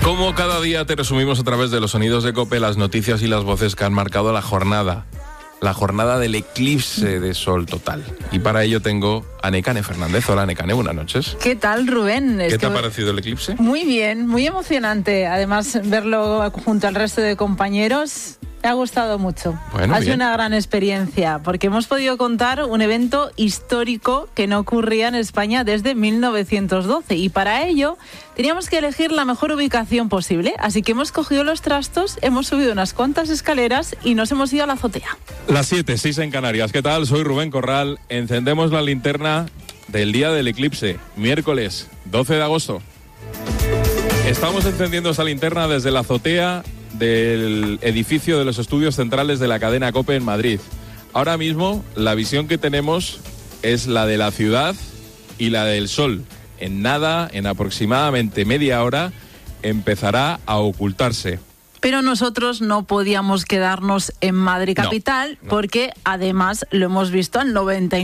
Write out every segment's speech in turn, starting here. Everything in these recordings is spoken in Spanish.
Como cada día te resumimos a través de los sonidos de COPE las noticias y las voces que han marcado la jornada del eclipse de sol total. Y para ello tengo a Nekane Fernández. Hola, Nekane, buenas noches. ¿Qué tal, Rubén? ¿Qué te ha parecido el eclipse? Muy bien, muy emocionante. Además, verlo junto al resto de compañeros me ha gustado mucho. Bueno, ha sido una gran experiencia, porque hemos podido contar un evento histórico que no ocurría en España desde 1912. Y para ello teníamos que elegir la mejor ubicación posible. Así que hemos cogido los trastos, hemos subido unas cuantas escaleras y nos hemos ido a la azotea. Las 7:06 en Canarias. ¿Qué tal? Soy Rubén Corral. Encendemos la linterna del día del eclipse, miércoles 12 de agosto. Estamos encendiendo esa linterna desde la azotea del edificio de los estudios centrales de la cadena COPE en Madrid. Ahora mismo la visión que tenemos es la de la ciudad y la del sol. En nada, en aproximadamente media hora, empezará a ocultarse. Pero nosotros no podíamos quedarnos en Madrid capital porque además lo hemos visto al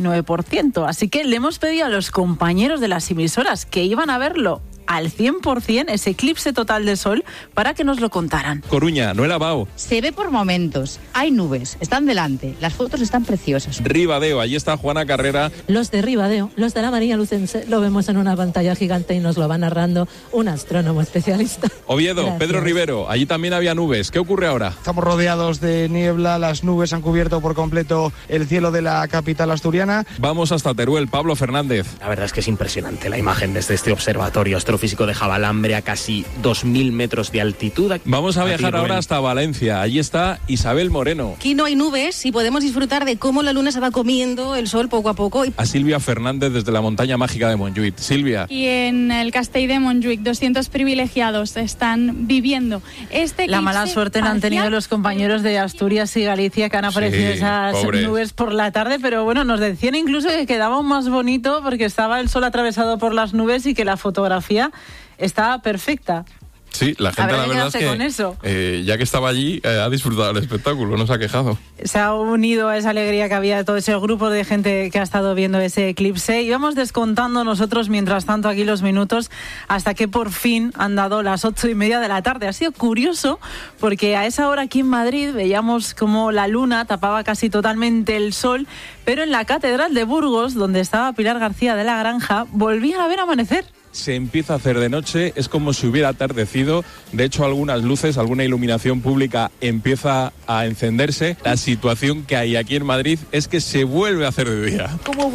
99%. Así que le hemos pedido a los compañeros de las emisoras que iban a verlo al 100%, ese eclipse total de sol, para que nos lo contaran. Coruña, Noela Bao. Se ve por momentos, hay nubes, están delante, las fotos están preciosas. Ribadeo, allí está Juana Carrera. Los de Ribadeo, los de la María Lucense, lo vemos en una pantalla gigante y nos lo va narrando un astrónomo especialista. Oviedo, Gracias. Pedro Rivero, allí también había nubes. ¿Qué ocurre ahora? Estamos rodeados de niebla, las nubes han cubierto por completo el cielo de la capital asturiana. Vamos hasta Teruel, Pablo Fernández. La verdad es que es impresionante la imagen desde este observatorio astrofísico de Javalambre a casi 2.000 metros de altitud. Vamos a viajar ahora hasta Valencia. Allí está Isabel Moreno. Aquí no hay nubes y podemos disfrutar de cómo la luna se va comiendo el sol poco a poco. A Silvia Fernández desde la montaña mágica de Montjuïc. Silvia. Y en el Castell de Montjuïc, 200 privilegiados están viviendo este La mala suerte la han tenido los compañeros de Asturias y Galicia, que han aparecido esas nubes por la tarde, pero bueno, nos decían incluso que quedaba aún más bonito porque estaba el sol atravesado por las nubes y que la fotografía estaba perfecta. Sí, la gente la verdad es que con eso. Ya que estaba allí ha disfrutado del espectáculo, no se ha quejado. Se ha unido a esa alegría que había todo ese grupo de gente que ha estado viendo ese eclipse. Y vamos descontando nosotros mientras tanto aquí los minutos hasta que por fin han dado las 8:30 de la tarde. Ha sido curioso porque a esa hora aquí en Madrid veíamos como la luna tapaba casi totalmente el sol, pero en la Catedral de Burgos, donde estaba Pilar García de la Granja, volvían a ver amanecer. Se empieza a hacer de noche, es como si hubiera atardecido. De hecho, algunas luces, alguna iluminación pública empieza a encenderse. La situación que hay aquí en Madrid es que se vuelve a hacer de día.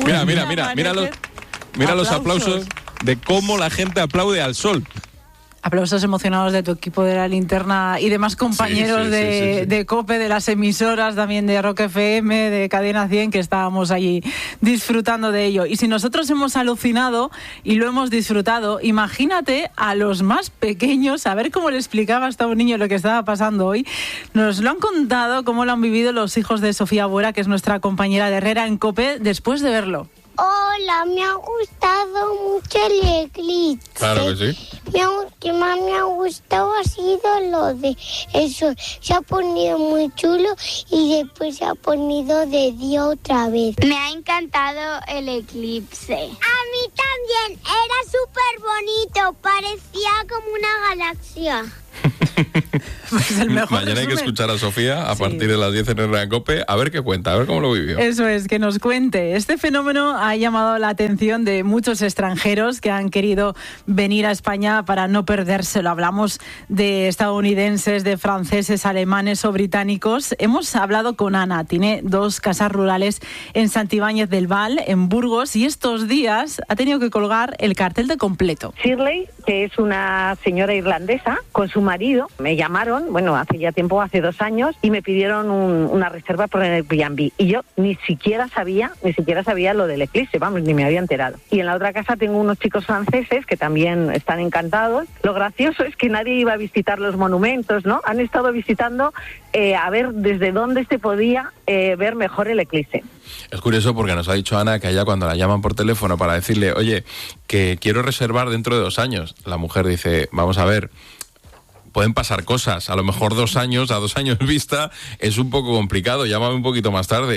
Mira los aplausos de cómo la gente aplaude al sol. Aplausos emocionados de tu equipo de la linterna y demás compañeros de COPE, de las emisoras también de Rock FM, de Cadena 100, que estábamos allí disfrutando de ello. Y si nosotros hemos alucinado y lo hemos disfrutado, imagínate a los más pequeños, a ver cómo le explicaba hasta un niño lo que estaba pasando hoy. Nos lo han contado, cómo lo han vivido los hijos de Sofía Buera, que es nuestra compañera de Herrera en COPE, después de verlo. Hola, me ha gustado mucho el eclipse. Claro que sí. Lo que más me ha gustado ha sido lo de eso. Se ha ponido muy chulo y después se ha ponido de día otra vez. Me ha encantado el eclipse. A mí también, era súper bonito, parecía como una galaxia. Pues el mejor Mañana hay que escuchar a Sofía a partir de las 10 en Herrera en COPE, a ver qué cuenta, a ver cómo lo vivió. Eso es, que nos cuente. Este fenómeno ha llamado la atención de muchos extranjeros que han querido venir a España para no perdérselo. Hablamos de estadounidenses, de franceses, alemanes o británicos. Hemos hablado con Ana, tiene 2 casas rurales en Santibáñez del Val, en Burgos, y estos días ha tenido que colgar el cartel de completo. Shirley, que es una señora irlandesa, con su marido, me llamaron, hace ya tiempo, hace 2 años, y me pidieron una reserva por el Airbnb. Y yo ni siquiera sabía lo del eclipse, ni me había enterado. Y en la otra casa tengo unos chicos franceses que también están encantados. Lo gracioso es que nadie iba a visitar los monumentos, ¿no? Han estado visitando a ver desde dónde se podía ver mejor el eclipse. Es curioso porque nos ha dicho Ana que allá cuando la llaman por teléfono para decirle, oye, que quiero reservar dentro de 2 años, la mujer dice, vamos a ver, pueden pasar cosas, a lo mejor 2 años, a 2 años vista, es un poco complicado, llámame un poquito más tarde.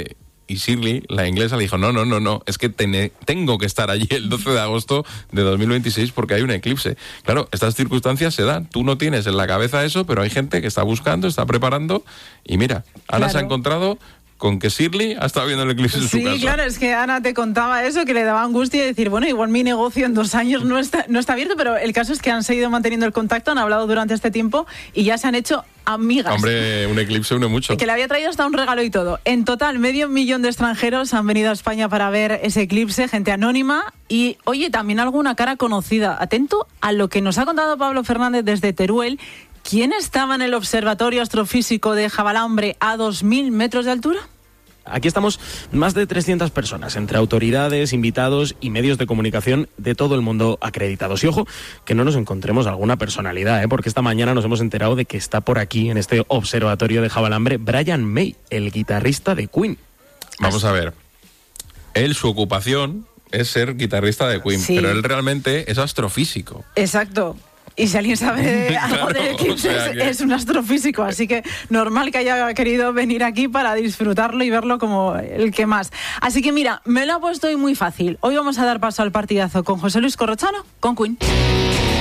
Y Shirley, la inglesa, le dijo, no, es que tengo que estar allí el 12 de agosto de 2026 porque hay un eclipse. Claro, estas circunstancias se dan. Tú no tienes en la cabeza eso, pero hay gente que está buscando, está preparando. Y mira, Ana se ha encontrado con que Shirley ha estado viendo el eclipse en su casa. Sí, claro, es que Ana te contaba eso, que le daba angustia y decir, bueno, igual mi negocio en 2 años no está abierto, pero el caso es que han seguido manteniendo el contacto, han hablado durante este tiempo y ya se han hecho amigas. Hombre, un eclipse une mucho. Que le había traído hasta un regalo y todo. En total, 500.000 de extranjeros han venido a España para ver ese eclipse, gente anónima y, oye, también alguna cara conocida. Atento a lo que nos ha contado Pablo Fernández desde Teruel. ¿Quién estaba en el Observatorio Astrofísico de Javalambre a 2.000 metros de altura? Aquí estamos más de 300 personas, entre autoridades, invitados y medios de comunicación de todo el mundo acreditados. Y ojo, que no nos encontremos alguna personalidad, porque esta mañana nos hemos enterado de que está por aquí, en este observatorio de Javalambre, Brian May, el guitarrista de Queen. Vamos a ver. Él, su ocupación es ser guitarrista de Queen, pero él realmente es astrofísico. Exacto. Y si alguien sabe algo del eclipse, es un astrofísico, así que normal que haya querido venir aquí para disfrutarlo y verlo como el que más. Así que mira, me lo ha puesto hoy muy fácil. Hoy vamos a dar paso al partidazo con José Luis Corrochano, con Queen.